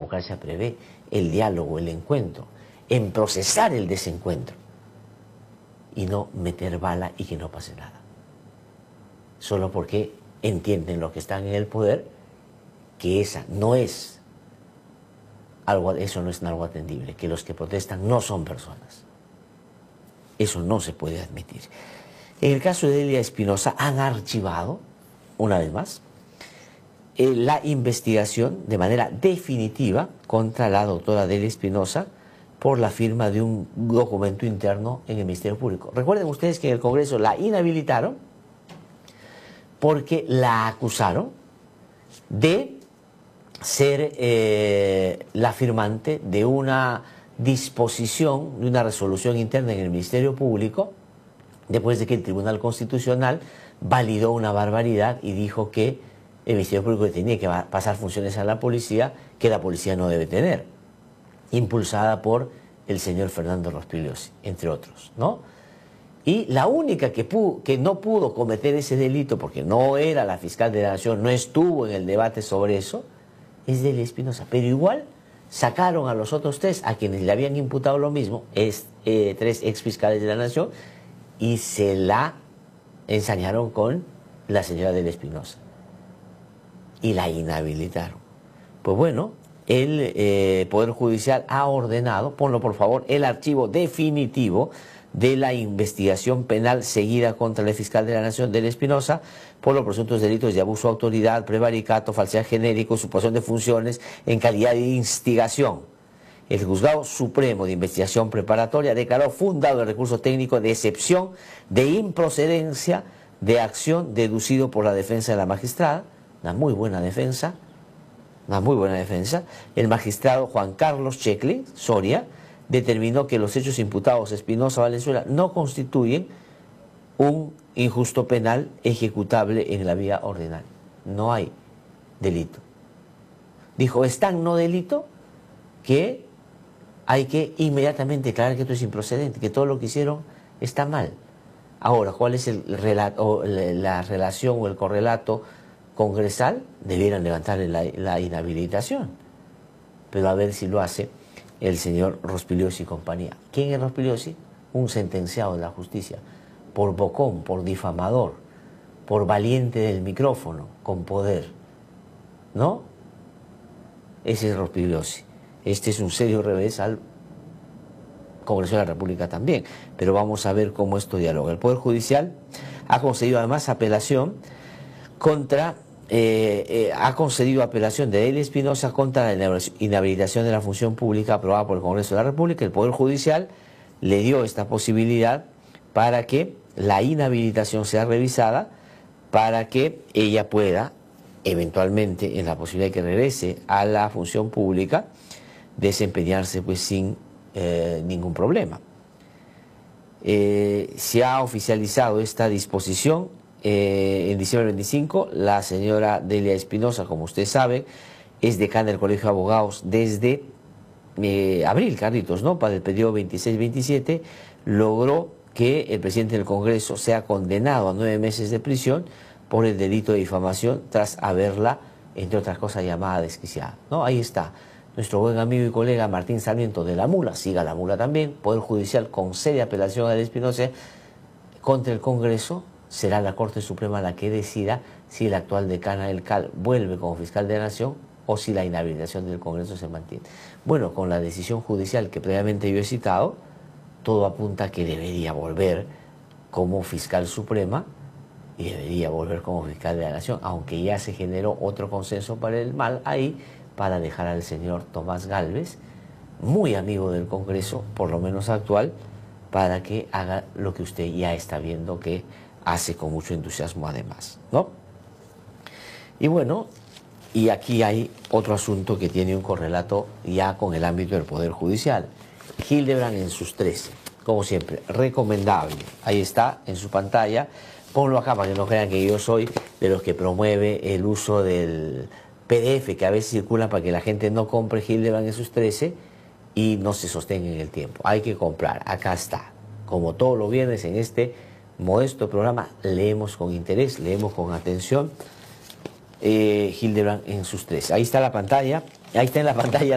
democracia prevé el diálogo, el encuentro, en procesar el desencuentro y no meter bala y que no pase nada. Solo porque entienden los que están en el poder que eso no es algo atendible, que los que protestan no son personas. Eso no se puede admitir. En el caso de Delia Espinosa han archivado, una vez más, la investigación de manera definitiva contra la doctora Delia Espinosa por la firma de un documento interno en el Ministerio Público. Recuerden ustedes que en el Congreso la inhabilitaron porque la acusaron de ser la firmante de una disposición, de una resolución interna en el Ministerio Público, después de que el Tribunal Constitucional validó una barbaridad y dijo que el Ministerio Público tenía que pasar funciones a la policía que la policía no debe tener, impulsada por el señor Fernando Rospigliosi, entre otros, ¿no? Y la única que no pudo cometer ese delito, porque no era la fiscal de la Nación, no estuvo en el debate sobre eso, es Delia Espinosa. Pero igual sacaron a los otros tres, a quienes le habían imputado lo mismo, tres exfiscales de la Nación, y se la ensañaron con la señora Delia Espinosa. Y la inhabilitaron. Pues bueno, el Poder Judicial ha ordenado, ponlo por favor, el archivo definitivo de la investigación penal seguida contra el fiscal de la Nación, Delia Espinosa, por los presuntos delitos de abuso de autoridad, prevaricato, falsedad genérica, usurpación de funciones en calidad de instigación. El Juzgado Supremo de Investigación Preparatoria declaró fundado el recurso técnico de excepción de improcedencia de acción deducido por la defensa de la magistrada, una muy buena defensa. El magistrado Juan Carlos Checli Soria determinó que los hechos imputados a Espinosa Valenzuela no constituyen un injusto penal ejecutable en la vía ordinaria. No hay delito. Dijo, es tan no delito que hay que inmediatamente declarar que esto es improcedente, que todo lo que hicieron está mal. Ahora, ¿cuál es la relación o el correlato congresal? Debieran levantarle la inhabilitación. Pero a ver si lo hace el señor Rospigliosi y compañía. ¿Quién es Rospigliosi? Un sentenciado de la justicia, por bocón, por difamador, por valiente del micrófono, con poder. ¿No? Ese es Rospigliosi. Este es un serio revés al Congreso de la República también. Pero vamos a ver cómo esto dialoga. El Poder Judicial ha concedido además apelación ha concedido apelación de Delia Espinosa contra la inhabilitación de la función pública aprobada por el Congreso de la República. El Poder Judicial le dio esta posibilidad para que la inhabilitación sea revisada, para que ella pueda, eventualmente, en la posibilidad de que regrese a la función pública, desempeñarse pues sin ningún problema. Se ha oficializado esta disposición en diciembre del 25, la señora Delia Espinosa, como usted sabe, es decana del Colegio de Abogados desde abril, Carlitos, ¿no? Para el periodo 26-27, logró que el presidente del Congreso sea condenado a 9 meses de prisión por el delito de difamación tras haberla, entre otras cosas, llamada desquiciada, ¿no? Ahí está. Nuestro buen amigo y colega Martín Sarmiento de la Mula, siga la Mula también, Poder Judicial concede apelación a Delia Espinosa contra el Congreso. Será la Corte Suprema la que decida si la actual decana del CAL vuelve como fiscal de la Nación o si la inhabilitación del Congreso se mantiene. Bueno, con la decisión judicial que previamente yo he citado, todo apunta a que debería volver como fiscal suprema y debería volver como fiscal de la Nación, aunque ya se generó otro consenso para el mal ahí, para dejar al señor Tomás Gálvez, muy amigo del Congreso, por lo menos actual, para que haga lo que usted ya está viendo que hace con mucho entusiasmo además, ¿no? Y bueno, y aquí hay otro asunto que tiene un correlato ya con el ámbito del Poder Judicial. Hildebrand en sus 13, como siempre, recomendable. Ahí está en su pantalla. Ponlo acá para que no crean que yo soy de los que promueve el uso del PDF que a veces circula para que la gente no compre Hildebrand en sus 13 y no se sostenga en el tiempo. Hay que comprar. Acá está. Como todos los viernes en este modesto programa, leemos con interés, leemos con atención Hildebrand en sus 13. Ahí está la pantalla. Ahí está en la pantalla